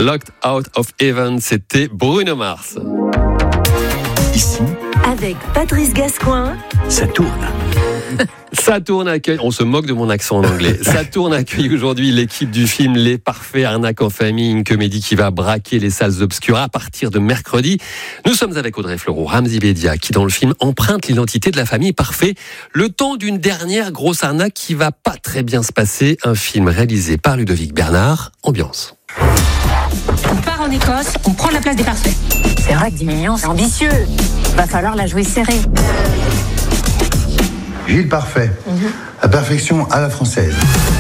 Locked Out of Heaven, c'était Bruno Mars. Ici, avec Patrice Gascoin, ça tourne. Saturne accueille, on se moque de mon accent en anglais. Saturne accueille aujourd'hui l'équipe du film Les Parfaits, arnaque en famille, une comédie qui va braquer les salles obscures à partir de mercredi. Nous sommes avec Audrey Fleurot, Ramzy Bedia, qui dans le film emprunte l'identité de la famille Parfait, le temps d'une dernière grosse arnaque qui va pas très bien se passer. Un film réalisé par Ludovic Bernard. Ambiance. On part en Écosse, on prend la place des Parfaits. C'est vrai que 10 millions, c'est ambitieux. Va falloir la jouer serrée. Gilles Parfait, la perfection à la française.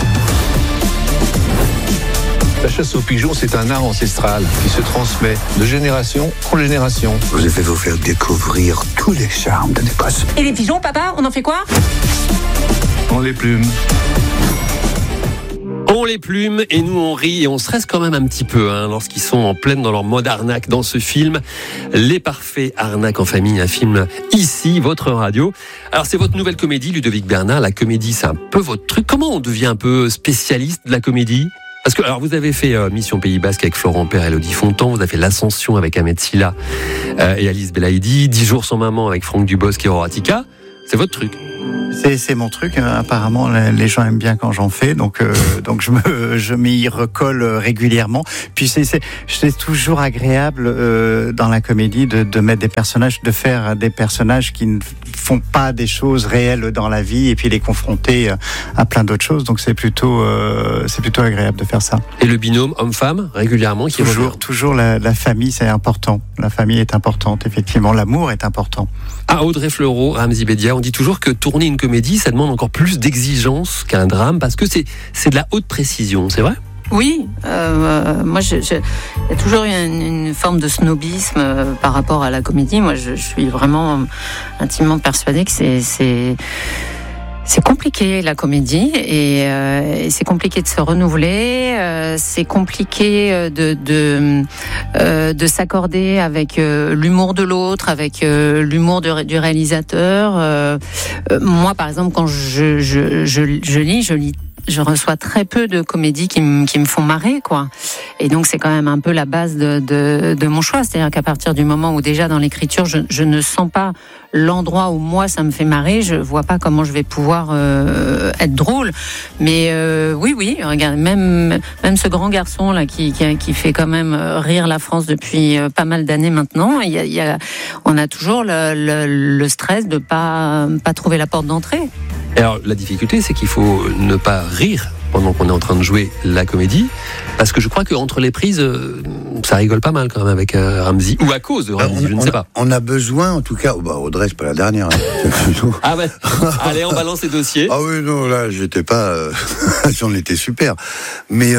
La chasse aux pigeons, c'est un art ancestral qui se transmet de génération en génération. Vous devez vous faire découvrir tous les charmes de l'Écosse. Et les pigeons, papa, on en fait quoi? On les plume. On les plume et nous on rit et on stresse quand même un petit peu lorsqu'ils sont en pleine dans leur mode arnaque dans ce film. Les Parfaits, arnaque en famille, un film ici, votre radio. Alors c'est votre nouvelle comédie, Ludovic Bernard. La comédie, c'est un peu votre truc. Comment on devient un peu spécialiste de la comédie ? Parce que alors vous avez fait Mission Pays Basque avec Florent Père et Elodie Fontan, vous avez fait L'Ascension avec Ahmed Silla et Alice Belaïdi, 10 jours sans maman avec Franck Dubosc et Horatica. C'est votre truc. C'est mon truc. Apparemment, les gens aiment bien quand j'en fais, donc je m'y recolle régulièrement. Puis c'est toujours agréable dans la comédie de mettre des personnages, de faire des personnages qui ne font pas des choses réelles dans la vie et puis les confronter à plein d'autres choses. Donc c'est plutôt agréable de faire ça. Et le binôme homme-femme régulièrement qui toujours la famille, c'est important. La famille est importante, effectivement. L'amour est important. À Audrey Fleurot, Ramzy Bedia, on dit toujours que tourner une comédie, ça demande encore plus d'exigence qu'un drame, parce que c'est de la haute précision, c'est vrai ? Oui, moi, il y a toujours une forme de snobisme par rapport à la comédie. Moi, je suis vraiment intimement persuadée que c'est compliqué la comédie et c'est compliqué de se renouveler, c'est compliqué de s'accorder avec l'humour de l'autre, avec l'humour du réalisateur. Moi, par exemple, quand je lis, je reçois très peu de comédies qui me font marrer, quoi. Et donc c'est quand même un peu la base de mon choix, c'est-à-dire qu'à partir du moment où déjà dans l'écriture je ne sens pas l'endroit où moi ça me fait marrer, je vois pas comment je vais pouvoir être drôle. Mais oui, regarde, même ce grand garçon là qui fait quand même rire la France depuis pas mal d'années maintenant, on a toujours le stress de pas trouver la porte d'entrée. Et alors la difficulté, c'est qu'il faut ne pas rire pendant qu'on est en train de jouer la comédie, parce que je crois qu'entre les prises, ça rigole pas mal quand même avec Ramzy, ou à cause de Ramzy, je ne sais pas. On a besoin, en tout cas, Audrey, c'est pas la dernière. Ah ben, allez, on balance les dossiers. Ah oui, non, là, j'étais pas, j'en étais super. Mais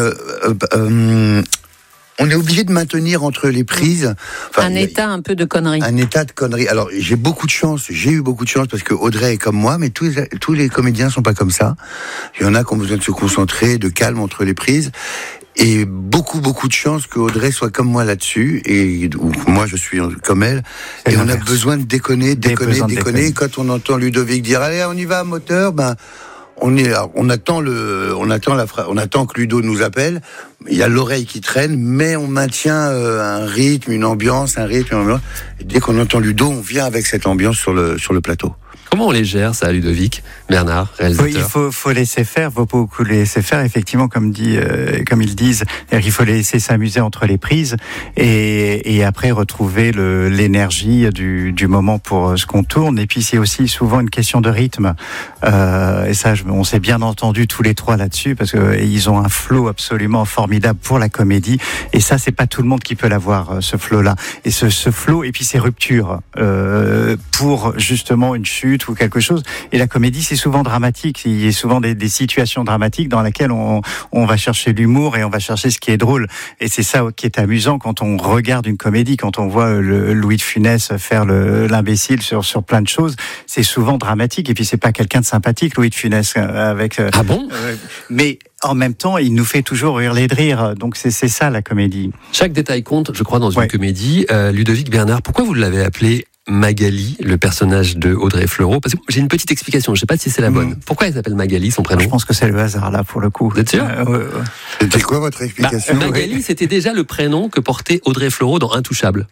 on est obligé de maintenir entre les prises un état un peu de connerie. Un état de connerie. Alors j'ai eu beaucoup de chance parce que Audrey est comme moi, mais tous les comédiens sont pas comme ça. Il y en a qui ont besoin de se concentrer, de calme entre les prises. Et beaucoup de chance que Audrey soit comme moi là-dessus, et moi je suis comme elle. Et on a besoin de déconner. Quand on entend Ludovic dire allez, on y va, moteur, on attend que Ludo nous appelle. Il y a l'oreille qui traîne, mais on maintient un rythme, une ambiance. Et dès qu'on entend Ludo, on vient avec cette ambiance sur le plateau. Comment on les gère, ça, Ludovic Bernard, réalisateur? Il faut laisser faire, faut beaucoup laisser faire, effectivement, comme ils disent. Il faut les laisser s'amuser entre les prises et après retrouver l'énergie du moment pour ce qu'on tourne. Et puis c'est aussi souvent une question de rythme. Et ça, on s'est bien entendu tous les trois là-dessus, parce que ils ont un flow absolument formidable pour la comédie. Et ça, c'est pas tout le monde qui peut l'avoir, ce flow-là. Et ce flow, et puis ces ruptures pour justement une chute ou quelque chose. Et la comédie, c'est souvent dramatique. Il y a souvent des situations dramatiques dans lesquelles on va chercher l'humour et on va chercher ce qui est drôle. Et c'est ça qui est amusant quand on regarde une comédie, quand on voit Louis de Funès faire l'imbécile sur plein de choses. C'est souvent dramatique. Et puis c'est pas quelqu'un de sympathique, Louis de Funès, avec. Ah bon? Mais en même temps, il nous fait toujours hurler de rire. Donc c'est ça la comédie. Chaque détail compte, je crois, dans une comédie. Ludovic Bernard, pourquoi vous l'avez appelé Magali, le personnage de Audrey Fleurot? Parce que j'ai une petite explication, je ne sais pas si c'est la bonne. Pourquoi elle s'appelle Magali, son prénom? Je pense que c'est le hasard là pour le coup. Vous êtes sûr? C'était quoi votre explication? Magali, c'était déjà le prénom que portait Audrey Fleurot dans Intouchable.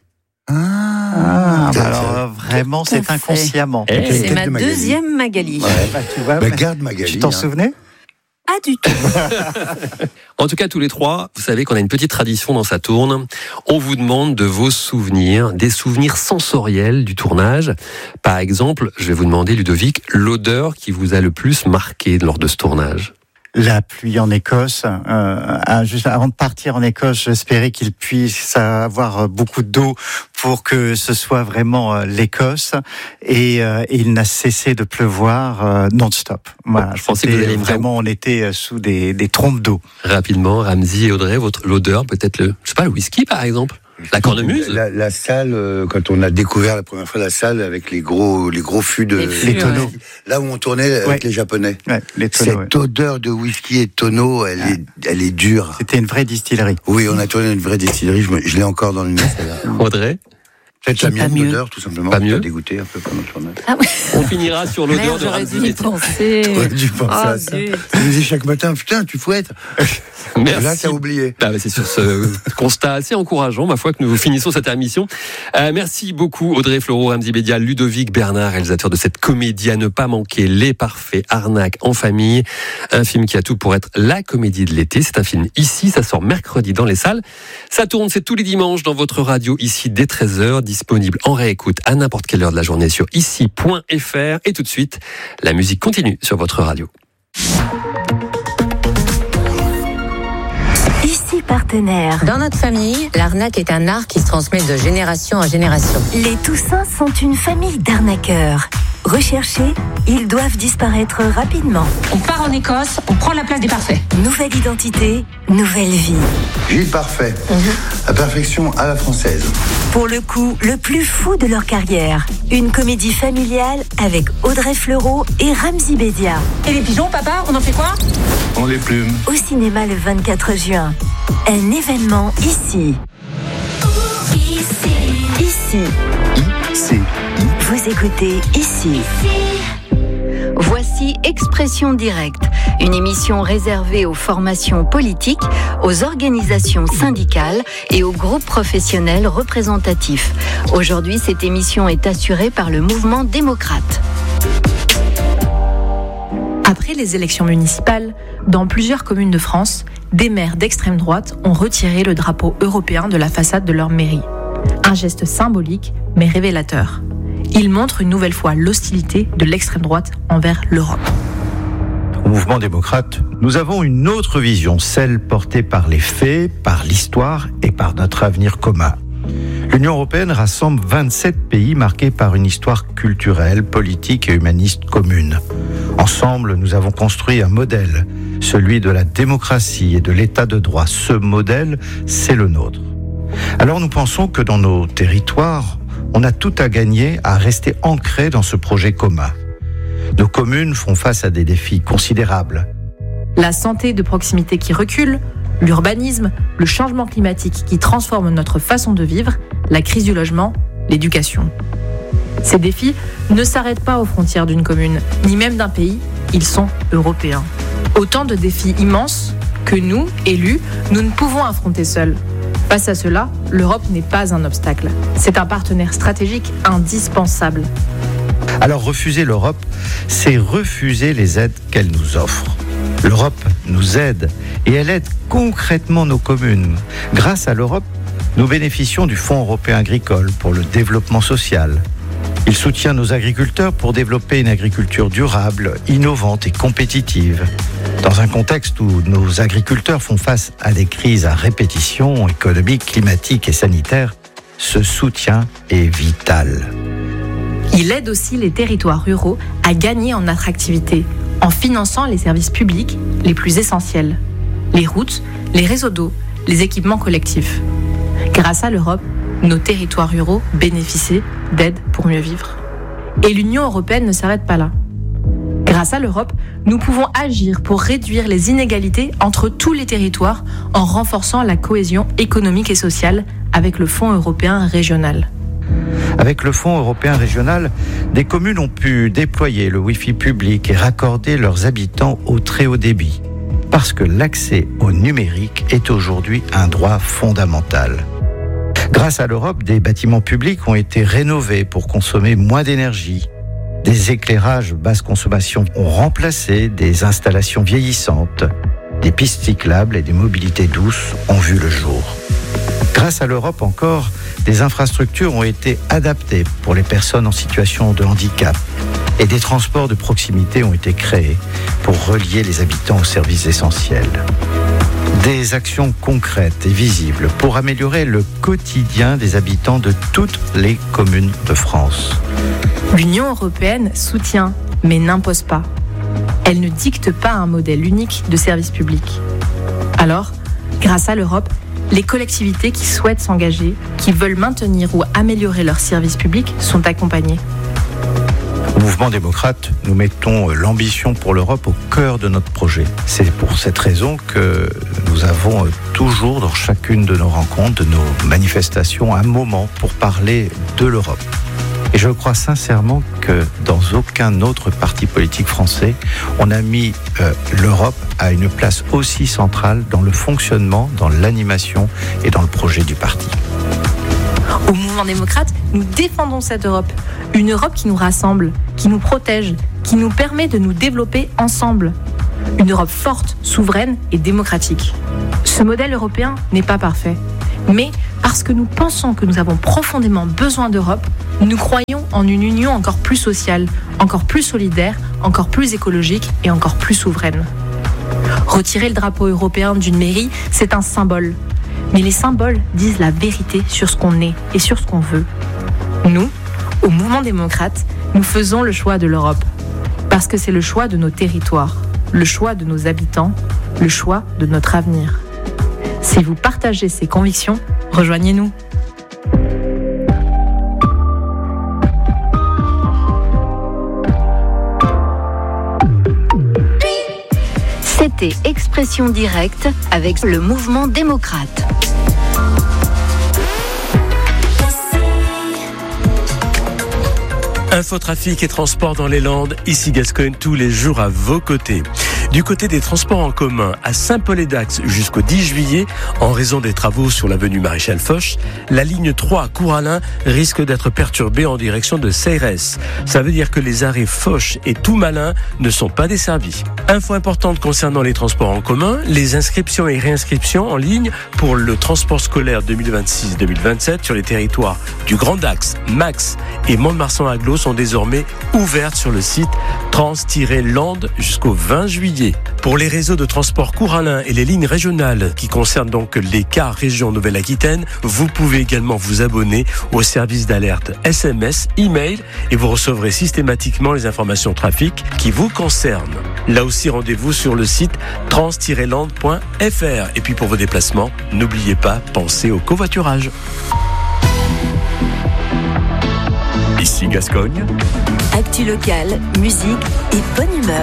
Alors vraiment, c'est inconsciemment. C'est ma deuxième Magali. Ouais. Tu vois, garde Magali. tu t'en souvenais? Pas du tout. En tout cas, tous les trois, vous savez qu'on a une petite tradition dans Sa tourne. On vous demande de vos souvenirs, des souvenirs sensoriels du tournage. Par exemple, je vais vous demander, Ludovic, l'odeur qui vous a le plus marqué lors de ce tournage. La pluie en Écosse. Juste avant de partir en Écosse, j'espérais qu'il puisse avoir beaucoup d'eau pour que ce soit vraiment l'Écosse. Et il n'a cessé de pleuvoir non-stop. Voilà, je pensais que vous alliez vraiment, on était sous des trompes d'eau. Rapidement, Ramzy et Audrey, l'odeur, peut-être le whisky par exemple. La cornemuse. La salle, quand on a découvert la première fois la salle avec les gros fûts de... Les tonneaux. Là où on tournait avec les Japonais. Ouais, les tonneaux, Cette odeur de whisky et de tonneau, elle est dure. C'était une vraie distillerie. Oui, on a tourné une vraie distillerie, je l'ai encore dans le nez. Audrey? Peut-être la mienne d'odeur, tout simplement. Pas mieux. Dégoûté un peu pendant le tournage. Ah oui. On finira sur l'odeur de J'aurais Ramzy. dû y penser. J'aurais dû penser à ça. Zut. Je me disais chaque matin, putain, tu fouettes. Merci. Là, t'as oublié. C'est sur ce constat assez encourageant, ma foi, que nous finissons cette émission. Merci beaucoup, Audrey Fleurot, Ramzy Bédia, Ludovic Bernard, réalisateur de cette comédie à ne pas manquer, Les Parfaits, Arnaque en famille. Un film qui a tout pour être la comédie de l'été. C'est un film ici, ça sort mercredi dans les salles. Ça tourne, c'est tous les dimanches dans votre radio, ici, dès 13h, disponible en réécoute à n'importe quelle heure de la journée sur ici.fr. Et tout de suite, la musique continue sur votre radio. Ici partenaire. Dans notre famille, l'arnaque est un art qui se transmet de génération en génération. Les Toussins sont une famille d'arnaqueurs. Recherchés, ils doivent disparaître rapidement. On part en Écosse, on prend la place des parfaits. Nouvelle identité, nouvelle vie. Gilles Parfait. La perfection à la française. Pour le coup, le plus fou de leur carrière. Une comédie familiale avec Audrey Fleurot et Ramzy Bédia. Et les pigeons, papa, on en fait quoi? On les plume. Au cinéma le 24 juin. Un événement ici. Ici. Vous écoutez Ici. Voici Expression Directe, une émission réservée aux formations politiques, aux organisations syndicales et aux groupes professionnels représentatifs. Aujourd'hui, cette émission est assurée par le mouvement démocrate. Après les élections municipales, dans plusieurs communes de France, des maires d'extrême droite ont retiré le drapeau européen de la façade de leur mairie. Un geste symbolique, mais révélateur. Il montre une nouvelle fois l'hostilité de l'extrême droite envers l'Europe. Au mouvement démocrate, nous avons une autre vision, celle portée par les faits, par l'histoire et par notre avenir commun. L'Union européenne rassemble 27 pays marqués par une histoire culturelle, politique et humaniste commune. Ensemble, nous avons construit un modèle, celui de la démocratie et de l'état de droit. Ce modèle, c'est le nôtre. Alors nous pensons que dans nos territoires, on a tout à gagner à rester ancrés dans ce projet commun. Nos communes font face à des défis considérables. La santé de proximité qui recule, l'urbanisme, le changement climatique qui transforme notre façon de vivre, la crise du logement, l'éducation. Ces défis ne s'arrêtent pas aux frontières d'une commune, ni même d'un pays, ils sont européens. Autant de défis immenses que nous, élus, nous ne pouvons affronter seuls. Face à cela, l'Europe n'est pas un obstacle. C'est un partenaire stratégique indispensable. Alors refuser l'Europe, c'est refuser les aides qu'elle nous offre. L'Europe nous aide et elle aide concrètement nos communes. Grâce à l'Europe, nous bénéficions du Fonds européen agricole pour le développement social. Il soutient nos agriculteurs pour développer une agriculture durable, innovante et compétitive. Dans un contexte où nos agriculteurs font face à des crises à répétition, économiques, climatiques et sanitaires, ce soutien est vital. Il aide aussi les territoires ruraux à gagner en attractivité, en finançant les services publics les plus essentiels. Les routes, les réseaux d'eau, les équipements collectifs. Grâce à l'Europe, nos territoires ruraux bénéficient d'aides pour mieux vivre. Et l'Union européenne ne s'arrête pas là. Grâce à l'Europe, nous pouvons agir pour réduire les inégalités entre tous les territoires en renforçant la cohésion économique et sociale avec le Fonds européen régional. Avec le Fonds européen régional, des communes ont pu déployer le Wi-Fi public et raccorder leurs habitants au très haut débit. Parce que l'accès au numérique est aujourd'hui un droit fondamental. Grâce à l'Europe, des bâtiments publics ont été rénovés pour consommer moins d'énergie. Des éclairages basse consommation ont remplacé des installations vieillissantes. Des pistes cyclables et des mobilités douces ont vu le jour. Grâce à l'Europe encore, des infrastructures ont été adaptées pour les personnes en situation de handicap et des transports de proximité ont été créés pour relier les habitants aux services essentiels. Des actions concrètes et visibles pour améliorer le quotidien des habitants de toutes les communes de France. L'Union européenne soutient, mais n'impose pas. Elle ne dicte pas un modèle unique de service public. Alors, grâce à l'Europe, les collectivités qui souhaitent s'engager, qui veulent maintenir ou améliorer leurs services publics sont accompagnées. Au mouvement démocrate, nous mettons l'ambition pour l'Europe au cœur de notre projet. C'est pour cette raison que nous avons toujours, dans chacune de nos rencontres, de nos manifestations, un moment pour parler de l'Europe. Et je crois sincèrement que dans aucun autre parti politique français, on a mis l'Europe à une place aussi centrale dans le fonctionnement, dans l'animation et dans le projet du parti. Au mouvement démocrate, nous défendons cette Europe. Une Europe qui nous rassemble, qui nous protège, qui nous permet de nous développer ensemble. Une Europe forte, souveraine et démocratique. Ce modèle européen n'est pas parfait. Mais parce que nous pensons que nous avons profondément besoin d'Europe, nous croyons en une union encore plus sociale, encore plus solidaire, encore plus écologique et encore plus souveraine. Retirer le drapeau européen d'une mairie, c'est un symbole. Mais les symboles disent la vérité sur ce qu'on est et sur ce qu'on veut. Nous, au mouvement démocrate, nous faisons le choix de l'Europe. Parce que c'est le choix de nos territoires, le choix de nos habitants, le choix de notre avenir. Si vous partagez ces convictions, rejoignez-nous. C'était Expression directe avec le mouvement démocrate. Infotrafic et transport dans les Landes, ici Gascogne, tous les jours à vos côtés. Du côté des transports en commun, à Saint-Paul-et-Dax jusqu'au 10 juillet, en raison des travaux sur l'avenue Maréchal Foch, la ligne 3 à Couralin risque d'être perturbée en direction de Ceyres. Ça veut dire que les arrêts Foch et Tourmalin ne sont pas desservis. Info importante concernant les transports en commun, les inscriptions et réinscriptions en ligne pour le transport scolaire 2026-2027 sur les territoires du Grand Dax, Max et Mont-de-Marsan-Aglo sont désormais ouvertes sur le site trans-landes jusqu'au 20 juillet. Pour les réseaux de transport Couralin et les lignes régionales qui concernent donc les cars région Nouvelle-Aquitaine, vous pouvez également vous abonner au service d'alerte SMS, email et vous recevrez systématiquement les informations trafic qui vous concernent. Là aussi, rendez-vous sur le site trans-landes.fr. Et puis pour vos déplacements, n'oubliez pas, pensez au covoiturage. Ici Gascogne. Actu locale, musique et bonne humeur.